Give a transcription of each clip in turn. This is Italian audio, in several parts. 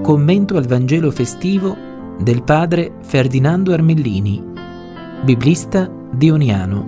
Commento al Vangelo festivo del padre Ferdinando Armellini, biblista dioniano.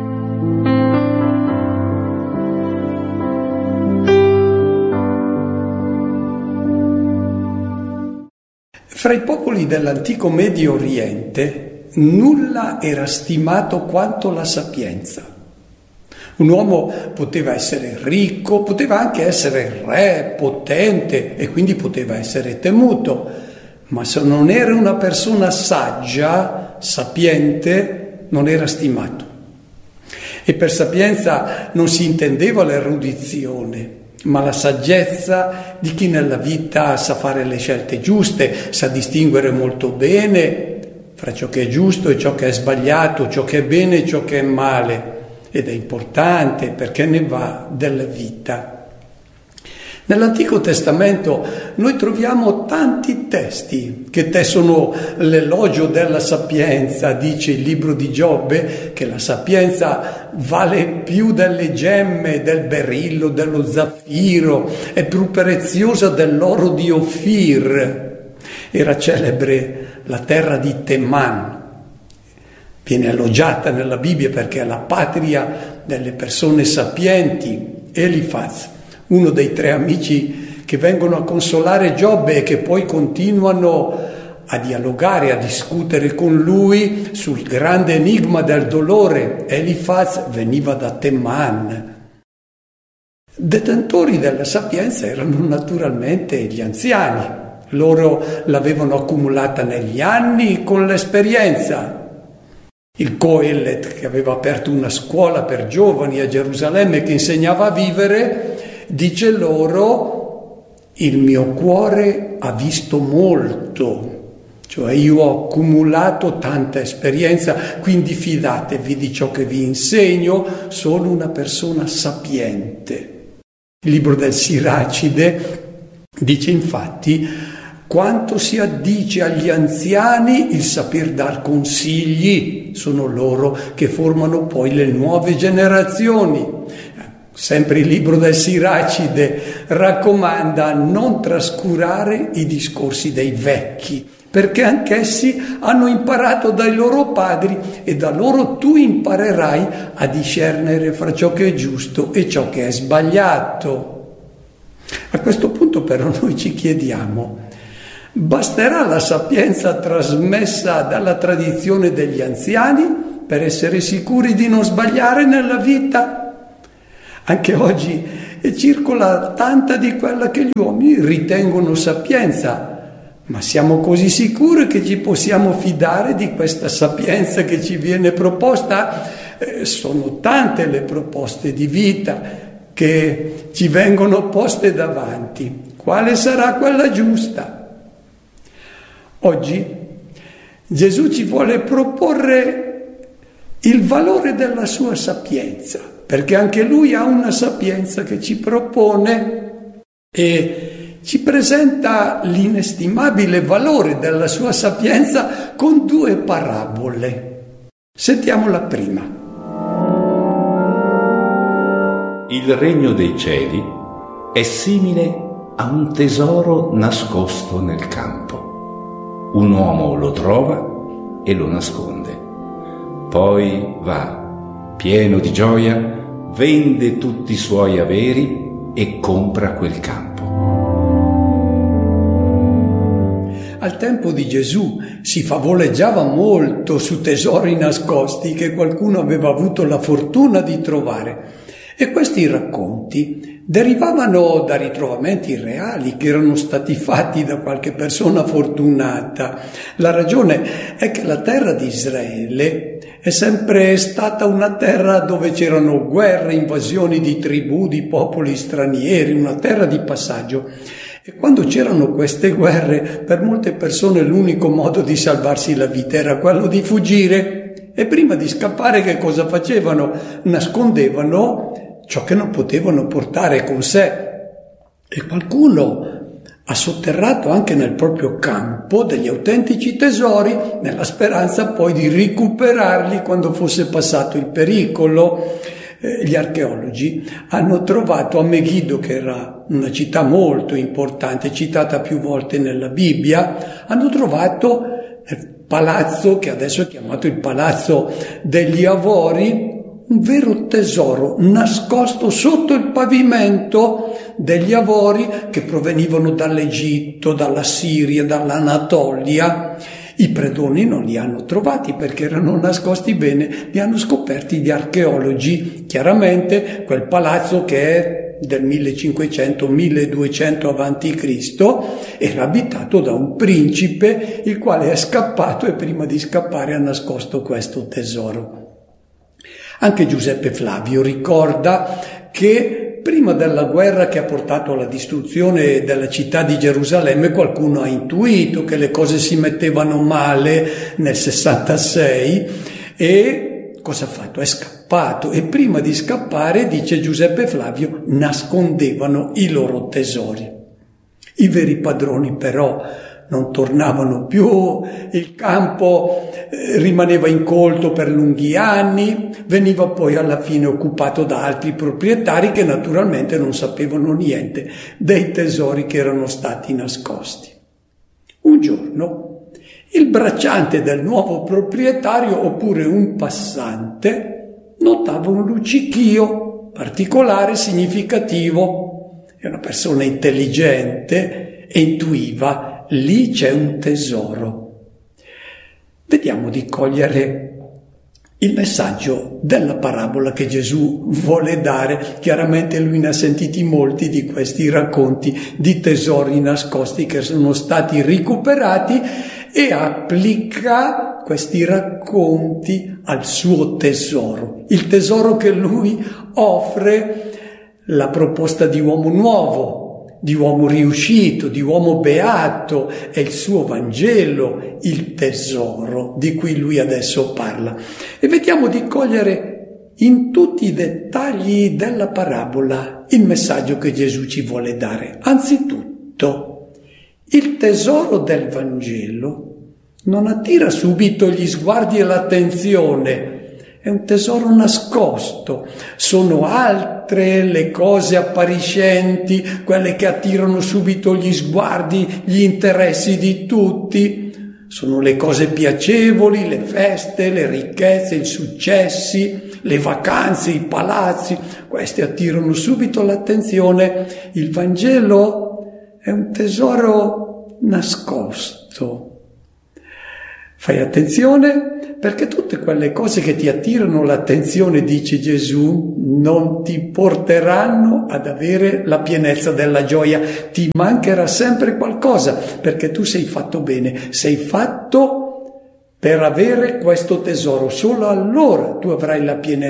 Fra i popoli dell'antico Medio Oriente nulla era stimato quanto la sapienza. Un uomo poteva essere ricco, poteva anche essere re, potente e quindi poteva essere temuto, ma se non era una persona saggia, sapiente, non era stimato. E per sapienza non si intendeva l'erudizione, ma la saggezza di chi nella vita sa fare le scelte giuste, sa distinguere molto bene fra ciò che è giusto e ciò che è sbagliato, ciò che è bene e ciò che è male. Ed è importante perché ne va della vita. Nell'Antico Testamento noi troviamo tanti testi che tessono l'elogio della sapienza. Dice il libro di Giobbe che la sapienza vale più delle gemme, del berillo, dello zaffiro, è più preziosa dell'oro di Ofir. Era celebre la terra di Teman. Viene elogiata nella Bibbia perché è la patria delle persone sapienti. Elifaz, uno dei 3 amici che vengono a consolare Giobbe e che poi continuano a dialogare, a discutere con lui sul grande enigma del dolore. Elifaz veniva da Teman. Detentori della sapienza erano naturalmente gli anziani. Loro l'avevano accumulata negli anni con l'esperienza. Il Coelet, che aveva aperto una scuola per giovani a Gerusalemme che insegnava a vivere, dice loro: il mio cuore ha visto molto, cioè io ho accumulato tanta esperienza, quindi fidatevi di ciò che vi insegno, sono una persona sapiente. Il libro del Siracide dice infatti: quanto si addice agli anziani il saper dar consigli, sono loro che formano poi le nuove generazioni. Sempre il libro del Siracide raccomanda non trascurare i discorsi dei vecchi, perché anch'essi hanno imparato dai loro padri e da loro tu imparerai a discernere fra ciò che è giusto e ciò che è sbagliato. A questo punto però noi ci chiediamo: basterà la sapienza trasmessa dalla tradizione degli anziani per essere sicuri di non sbagliare nella vita? Anche oggi circola tanta di quella che gli uomini ritengono sapienza, ma siamo così sicuri che ci possiamo fidare di questa sapienza che ci viene proposta? Sono tante le proposte di vita che ci vengono poste davanti. Quale sarà quella giusta? Oggi Gesù ci vuole proporre il valore della sua sapienza, perché anche lui ha una sapienza che ci propone e ci presenta l'inestimabile valore della sua sapienza con 2 parabole. Sentiamo la prima. Il regno dei cieli è simile a un tesoro nascosto nel campo. Un uomo lo trova e lo nasconde. Poi va, pieno di gioia, vende tutti i suoi averi e compra quel campo. Al tempo di Gesù si favoleggiava molto su tesori nascosti che qualcuno aveva avuto la fortuna di trovare. E questi racconti derivavano da ritrovamenti reali che erano stati fatti da qualche persona fortunata. La ragione è che la terra di Israele è sempre stata una terra dove c'erano guerre, invasioni di tribù, di popoli stranieri, una terra di passaggio. E quando c'erano queste guerre, per molte persone l'unico modo di salvarsi la vita era quello di fuggire. E prima di scappare che cosa facevano? Nascondevano ciò che non potevano portare con sé. E qualcuno ha sotterrato anche nel proprio campo degli autentici tesori, nella speranza poi di recuperarli quando fosse passato il pericolo. gli archeologi hanno trovato a Megiddo, che era una città molto importante, citata più volte nella Bibbia, hanno trovato nel palazzo, che adesso è chiamato il Palazzo degli Avori, un vero tesoro nascosto sotto il pavimento degli Avori, che provenivano dall'Egitto, dalla Siria, dall'Anatolia. I predoni non li hanno trovati perché erano nascosti bene, li hanno scoperti gli archeologi. Chiaramente quel palazzo, che è del 1500-1200 avanti Cristo, era abitato da un principe, il quale è scappato e prima di scappare ha nascosto questo tesoro. Anche Giuseppe Flavio ricorda che prima della guerra che ha portato alla distruzione della città di Gerusalemme, qualcuno ha intuito che le cose si mettevano male nel 66 e cosa ha fatto? È scappato, e prima di scappare, dice Giuseppe Flavio, nascondevano i loro tesori. I veri padroni però non tornavano più, il campo rimaneva incolto per lunghi anni, veniva poi alla fine occupato da altri proprietari che naturalmente non sapevano niente dei tesori che erano stati nascosti. Un giorno il bracciante del nuovo proprietario oppure un passante notava un luccichio particolare, significativo. È una persona intelligente e intuiva: lì c'è un tesoro. Vediamo di cogliere il messaggio della parabola che Gesù vuole dare. Chiaramente lui ne ha sentiti molti di questi racconti di tesori nascosti che sono stati recuperati, e applica questi racconti al suo tesoro, il tesoro che lui offre, la proposta di uomo nuovo, di uomo riuscito, di uomo beato, è il suo Vangelo, il tesoro di cui lui adesso parla. E vediamo di cogliere in tutti i dettagli della parabola il messaggio che Gesù ci vuole dare. Anzitutto, il tesoro del Vangelo non attira subito gli sguardi e l'attenzione. È un tesoro nascosto, sono altre le cose appariscenti, quelle che attirano subito gli sguardi, gli interessi di tutti. Sono le cose piacevoli, le feste, le ricchezze, i successi, le vacanze, i palazzi. Questi attirano subito l'attenzione. Il Vangelo è un tesoro nascosto. Fai attenzione, perché tutte quelle cose che ti attirano l'attenzione, dice Gesù, non ti porteranno ad avere la pienezza della gioia. Ti mancherà sempre qualcosa, perché tu sei fatto bene, sei fatto per avere questo tesoro. Solo allora tu avrai la pienezza